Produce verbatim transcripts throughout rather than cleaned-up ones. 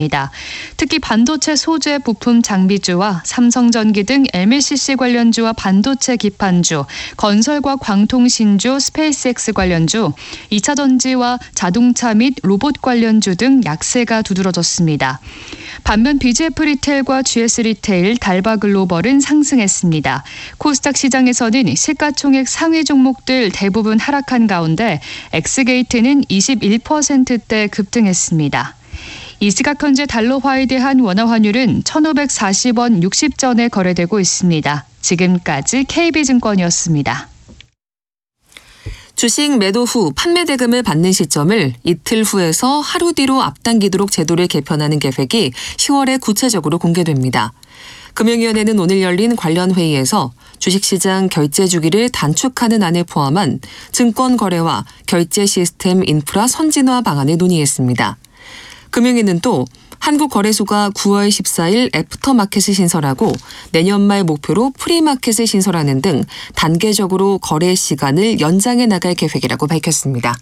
특히 반도체 소재 부품 장비주와 삼성전기 등 엠엘씨씨 관련주와 반도체 기판주, 건설과 광통신주, 스페이스X 관련주, 이차 전지와 자동차 및 로봇 관련주 등 약세가 두드러졌습니다. 반면 비지에프 리테일과 지에스 리테일, 달바글로벌은 상승했습니다. 코스닥 시장에서는 시가총액 상위 종목들 대부분 하락한 가운데 엑스게이트는 이십일 퍼센트대 급등했습니다. 이 시각 현재 달러화에 대한 원화 환율은 천오백사십 원 육십 전에 거래되고 있습니다. 지금까지 케이비증권이었습니다. 주식 매도 후 판매 대금을 받는 시점을 이틀 후에서 하루 뒤로 앞당기도록 제도를 개편하는 계획이 시월에 구체적으로 공개됩니다. 금융위원회는 오늘 열린 관련 회의에서 주식시장 결제 주기를 단축하는 안을 포함한 증권거래와 결제 시스템 인프라 선진화 방안을 논의했습니다. 금융위는 또 한국거래소가 구월 십사일 애프터마켓을 신설하고 내년 말 목표로 프리마켓을 신설하는 등 단계적으로 거래 시간을 연장해 나갈 계획이라고 밝혔습니다.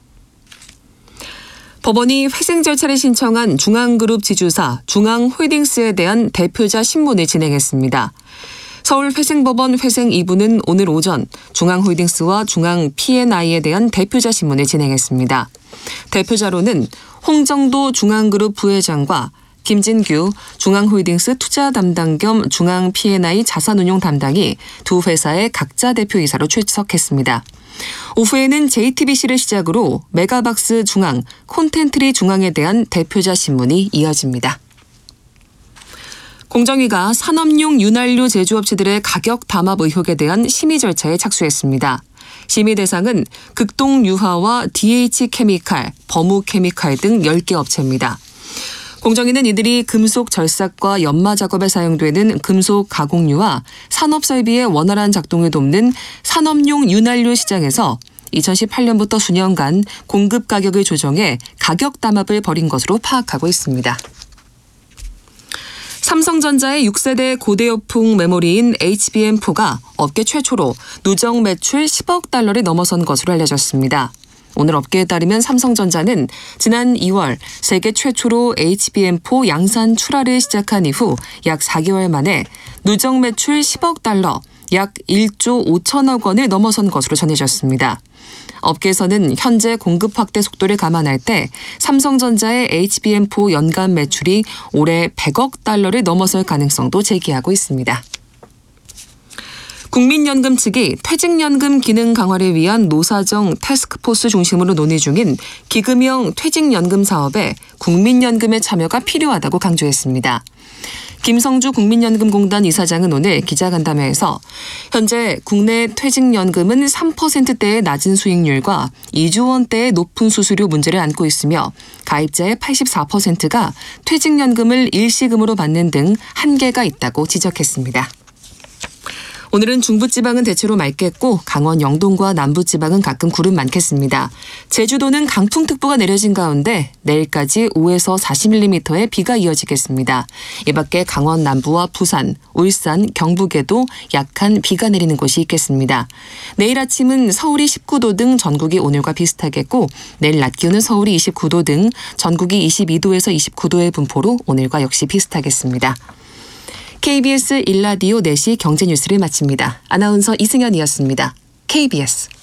법원이 회생 절차를 신청한 중앙그룹 지주사 중앙홀딩스에 대한 대표자 신문을 진행했습니다. 서울회생법원 회생 이 부는 오늘 오전 중앙홀딩스와 중앙피엔아이에 대한 대표자 신문을 진행했습니다. 대표자로는 홍정도 중앙그룹 부회장과 김진규 중앙홀딩스 투자 담당 겸 중앙피엔아이 자산운용 담당이 두 회사의 각자 대표이사로 출석했습니다. 오후에는 제이티비씨를 시작으로 메가박스 중앙, 콘텐트리 중앙에 대한 대표자 신문이 이어집니다. 공정위가 산업용 윤활유 제조업체들의 가격 담합 의혹에 대한 심의 절차에 착수했습니다. 심의 대상은 극동유화와 디에이치케미칼, 버무케미칼 등 열 개 업체입니다. 공정위는 이들이 금속 절삭과 연마 작업에 사용되는 금속 가공유와 산업설비의 원활한 작동을 돕는 산업용 윤활유 시장에서 이천십팔년부터 수년간 공급 가격을 조정해 가격 담합을 벌인 것으로 파악하고 있습니다. 삼성전자의 육 세대 고대역풍 메모리인 에이치비엠사가 업계 최초로 누적 매출 십억 달러를 넘어선 것으로 알려졌습니다. 오늘 업계에 따르면 삼성전자는 지난 이월 세계 최초로 에이치비엠사 양산 출하를 시작한 이후 약 사 개월 만에 누적 매출 십억 달러, 약 일조 오천억 원을 넘어선 것으로 전해졌습니다. 업계에서는 현재 공급 확대 속도를 감안할 때 삼성전자의 에이치비엠사 연간 매출이 올해 백억 달러를 넘어설 가능성도 제기하고 있습니다. 국민연금 측이 퇴직연금 기능 강화를 위한 노사정 태스크포스 중심으로 논의 중인 기금형 퇴직연금 사업에 국민연금의 참여가 필요하다고 강조했습니다. 김성주 국민연금공단 이사장은 오늘 기자간담회에서 현재 국내 퇴직연금은 삼 퍼센트대의 낮은 수익률과 이조 원대의 높은 수수료 문제를 안고 있으며 가입자의 팔십사 퍼센트가 퇴직연금을 일시금으로 받는 등 한계가 있다고 지적했습니다. 오늘은 중부지방은 대체로 맑겠고 강원 영동과 남부지방은 가끔 구름 많겠습니다. 제주도는 강풍특보가 내려진 가운데 내일까지 오에서 사십 밀리미터의 비가 이어지겠습니다. 이 밖에 강원 남부와 부산, 울산, 경북에도 약한 비가 내리는 곳이 있겠습니다. 내일 아침은 서울이 십구 도 등 전국이 오늘과 비슷하겠고 내일 낮 기온은 서울이 이십구 도 등 전국이 이십이 도에서 이십구 도의 분포로 오늘과 역시 비슷하겠습니다. 케이비에스 일 라디오 네 시 경제뉴스를 마칩니다. 아나운서 이승현이었습니다. 케이비에스